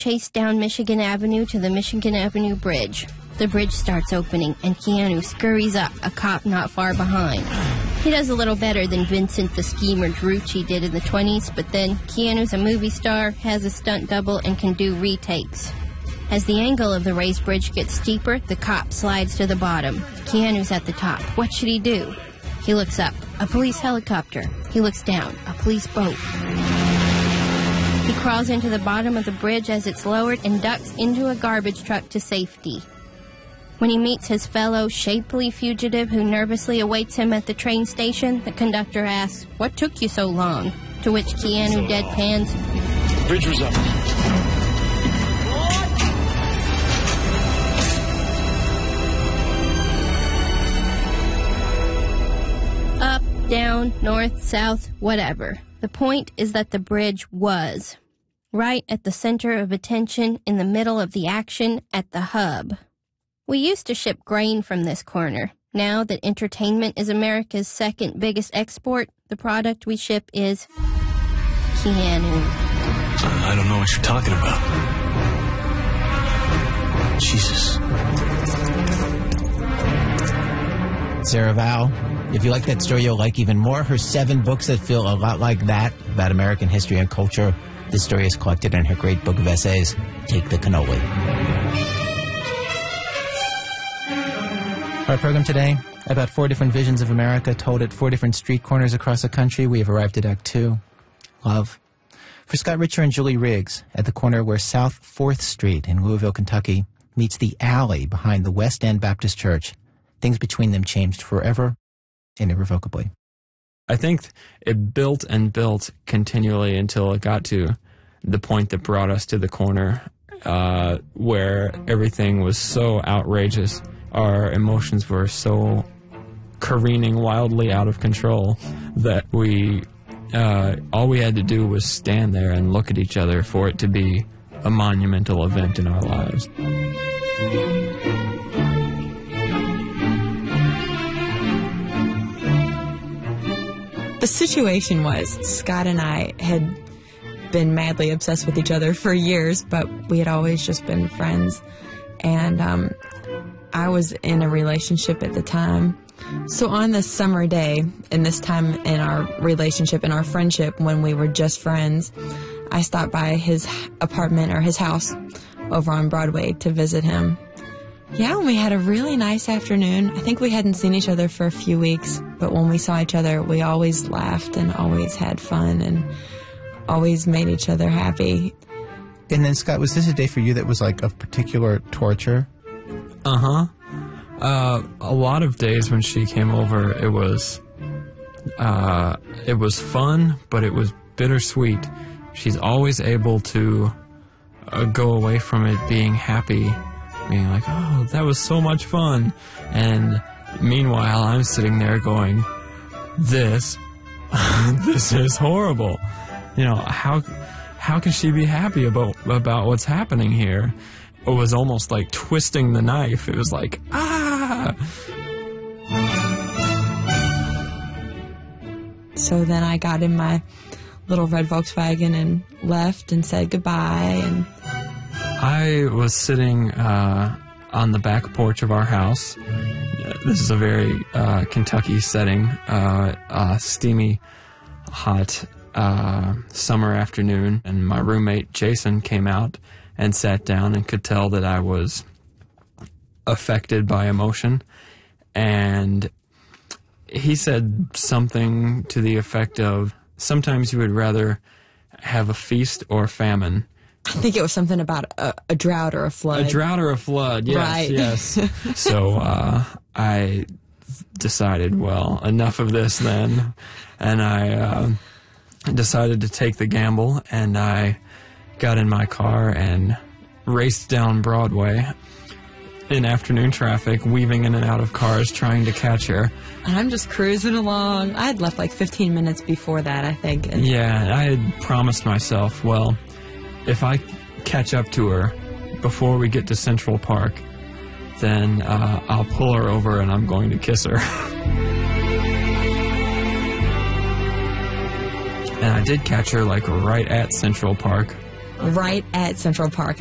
chase down Michigan Avenue to the Michigan Avenue Bridge. The bridge starts opening, and Keanu scurries up, a cop not far behind. He does a little better than Vincent the Schemer Drucci did in the 20s, but then Keanu's a movie star, has a stunt double, and can do retakes. As the angle of the raised bridge gets steeper, the cop slides to the bottom. Keanu's at the top. What should he do? He looks up. A police helicopter. He looks down. A police boat. He crawls into the bottom of the bridge as it's lowered and ducks into a garbage truck to safety. When he meets his fellow shapely fugitive who nervously awaits him at the train station, the conductor asks, "What took you so long?" To which Keanu deadpans, "Bridge was up." Up, down, north, south, whatever. The point is that the bridge was right at the center of attention, in the middle of the action, at the hub. We used to ship grain from this corner. Now that entertainment is America's second biggest export, the product we ship is Keanu. I don't know what you're talking about. Jesus. Sarah Vowell, if you like that story, you'll like even more her 7 books that feel a lot like that, about American history and culture. This story is collected in her great book of essays, Take the Cannoli. Our program today, about 4 different visions of America told at 4 different street corners across the country. We have arrived at Act 2, Love. For Scott Richer and Julie Riggs, at the corner where South 4th Street in Louisville, Kentucky, meets the alley behind the West End Baptist Church, things between them changed forever and irrevocably. I think it built and built continually until it got to the point that brought us to the corner where everything was so outrageous. Our emotions were so careening wildly out of control that all we had to do was stand there and look at each other for it to be a monumental event in our lives. The situation was, Scott and I had been madly obsessed with each other for years, but we had always just been friends. And I was in a relationship at the time. So on this summer day, and this time in our relationship and our friendship when we were just friends, I stopped by his apartment or his house over on Broadway to visit him. Yeah, and we had a really nice afternoon. I think we hadn't seen each other for a few weeks, but when we saw each other, we always laughed and always had fun and always made each other happy. And then, Scott, was this a day for you that was like of particular torture? Uh-huh. A lot of days when she came over, it was fun, but it was bittersweet. She's always able to go away from it being happy, being like, oh, that was so much fun. And meanwhile, I'm sitting there going, this is horrible. You know, how can she be happy about what's happening here? It was almost like twisting the knife. It was like, ah! So then I got in my little red Volkswagen and left and said goodbye. And I was sitting on the back porch of our house. This is a very Kentucky setting, steamy, hot summer afternoon, and my roommate Jason came out and sat down and could tell that I was affected by emotion. And he said something to the effect of, sometimes you would rather have a feast or famine. I think it was something about a drought or a flood. A drought or a flood, yes, right. Yes. So I decided, well, enough of this then. And I decided to take the gamble, and I got in my car and raced down Broadway in afternoon traffic, weaving in and out of cars, trying to catch her. And I'm just cruising along. I had left like 15 minutes before that, I think. Yeah, I had promised myself, well, if I catch up to her before we get to Central Park, then I'll pull her over and I'm going to kiss her. And I did catch her like right at Central Park. right at Central Park.